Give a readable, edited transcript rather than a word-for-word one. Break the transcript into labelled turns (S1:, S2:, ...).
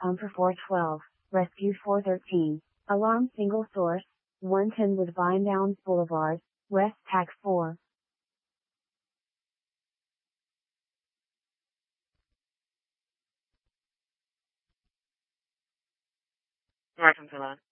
S1: Pumper 412, Rescue 413, Alarm Single Source, 110 Woodbine Downs Boulevard, West Pack 4.
S2: Right, Camilla.